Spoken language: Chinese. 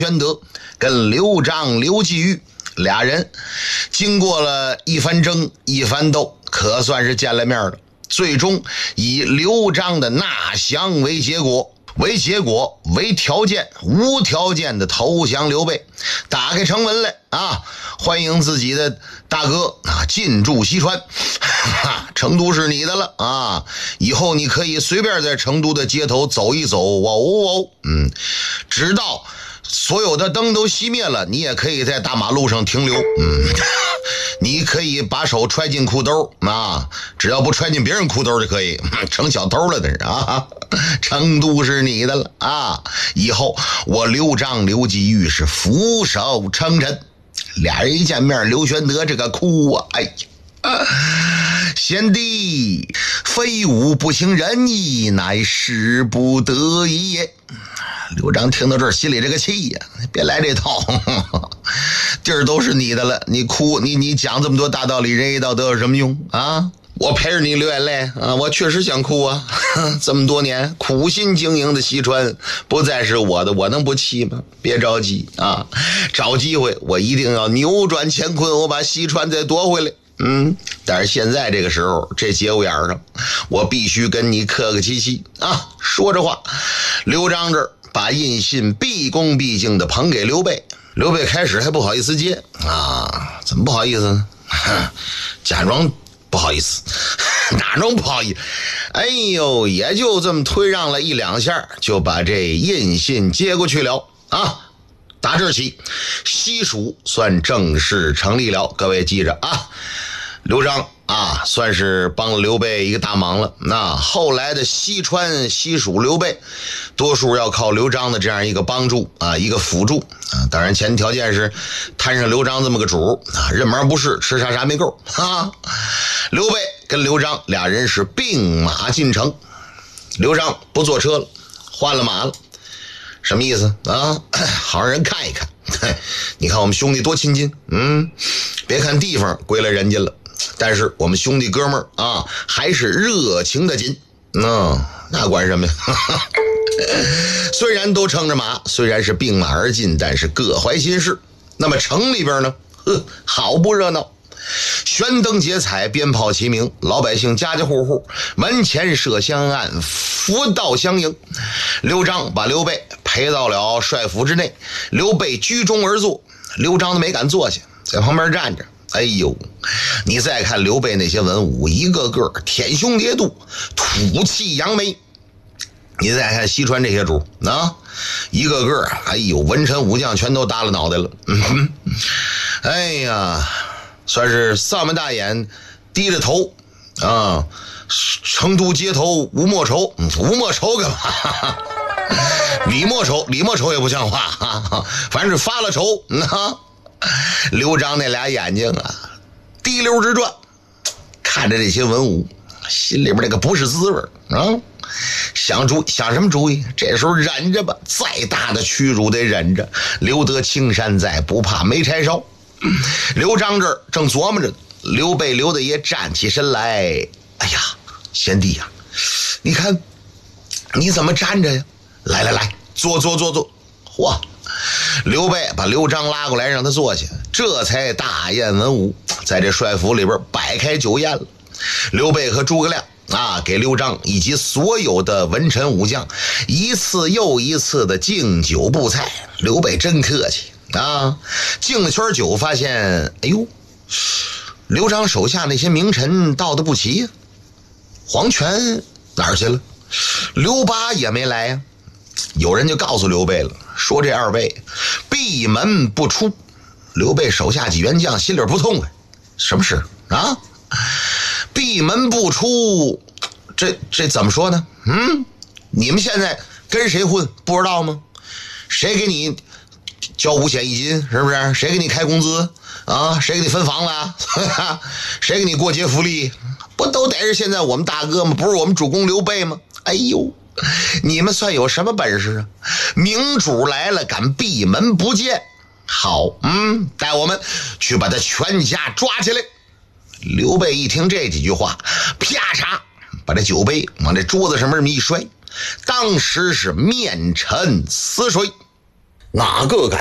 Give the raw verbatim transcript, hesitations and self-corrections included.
玄德跟刘璋、刘季玉俩人经过了一番争一番斗，可算是见了面了。最终以刘璋的纳降为结果，为结果为条件，无条件的投降刘备，打开城门来啊，欢迎自己的大哥啊进驻西川，成都是你的了啊！以后你可以随便在成都的街头走一走，哇哦哦，嗯，直到所有的灯都熄灭了，你也可以在大马路上停留，嗯，你可以把手揣进裤兜啊，只要不揣进别人裤兜就可以，成小偷了，这是啊！成都是你的了啊！以后我刘璋、刘季玉是俯首称臣。俩人一见面，刘玄德这个哭啊，哎呀！啊、贤弟，非吾不行仁义，乃时不得已也。刘璋听到这儿，心里这个气呀、啊，别来这套，地儿都是你的了，你哭，你你讲这么多大道理，仁义道德有什么用啊？我陪着你流眼泪啊，我确实想哭啊！这么多年苦心经营的西川不再是我的，我能不气吗？别着急啊，找机会我一定要扭转乾坤，我把西川再夺回来。嗯，但是现在这个时候，这节骨眼上，我必须跟你客客气气啊！说着话，刘璋这儿把印信毕恭毕敬的捧给刘备，刘备开始还不好意思接啊，怎么不好意思呢？假装不好意思，哪种不好意思？哎呦，也就这么推让了一两下，就把这印信接过去了啊！打这起，西蜀算正式成立了。各位记着啊，刘璋啊，算是帮了刘备一个大忙了。那后来的西川、西蜀、刘备，多数要靠刘璋的这样一个帮助啊，一个辅助啊。当然，前提条件是摊上刘璋这么个主啊，任忙不是，吃啥啥没够啊。刘备跟刘璋俩人是并马进城，刘璋不坐车了，换了马了。什么意思啊？好让人看一看，你看我们兄弟多亲近，嗯，别看地方归了人家了，但是我们兄弟哥们儿啊，还是热情的紧，嗯，那管什么呀？虽然都撑着马，虽然是并马而进，但是各怀心事。那么城里边呢，呵，好不热闹。悬灯结彩，鞭炮齐鸣，老百姓家家户户门前设香案，福道相迎。刘璋把刘备陪到了帅府之内，刘备居中而坐，刘璋都没敢坐下，在旁边站着。哎呦，你再看刘备那些文武，一个个天雄叠肚，吐气扬眉。你再看西川这些主啊，一个个哎呦，文臣武将全都耷了脑袋了。嗯哼，哎呀，算是丧门大眼，低着头啊！成都街头无莫愁，无莫愁干嘛？李莫愁，李莫愁也不像话，反正是发了愁。啊、刘璋那俩眼睛啊，滴溜直转，看着这些文武，心里边那个不是滋味啊！想主想什么主意？这时候忍着吧，再大的屈辱得忍着。留得青山在，不怕没柴烧。刘璋这儿正琢磨着，刘备刘大爷站起身来，哎呀，贤弟呀、啊，你看你怎么站着呀？来来来，坐坐坐坐。嚯！刘备把刘璋拉过来让他坐下，这才大宴文武，在这帅府里边摆开酒宴了。刘备和诸葛亮啊，给刘璋以及所有的文臣武将一次又一次的敬酒布菜。刘备真客气啊，敬了圈酒，发现哎呦，刘璋手下那些名臣到的不齐呀、啊，黄权哪儿去了？刘巴也没来呀、啊。有人就告诉刘备了，说这二位闭门不出。刘备手下几员将心里不痛快，什么事啊？闭门不出，这这怎么说呢？嗯，你们现在跟谁混不知道吗？谁给你交五险一金，是不是？谁给你开工资啊？谁给你分房了？谁给你过节福利？不都得是现在我们大哥吗？不是我们主公刘备吗？哎呦，你们算有什么本事啊？明主来了敢闭门不见？好，嗯，带我们去把他全家抓起来。刘备一听这几句话，啪嚓把这酒杯往这桌子上面这么一摔，当时是面沉似水。 哪个敢